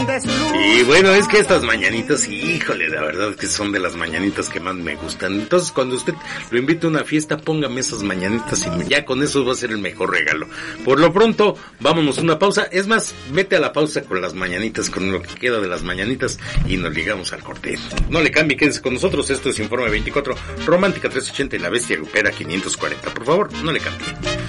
de su luz. Y bueno, es que estas mañanitas, híjole, la verdad que son de las mañanitas que más me gustan. Entonces, cuando usted lo invite a una fiesta, póngame esas mañanitas y ya con eso va a ser el mejor regalo. Por lo pronto, vámonos a una pausa. Es más, vete a la pausa con las mañanitas, con lo que queda de las mañanitas y nos ligamos al corte. No le cambie, quédense con nosotros. Esto es Informe 24, Romántica 380 y La Bestia Grupera 540. Por favor, no le cambie.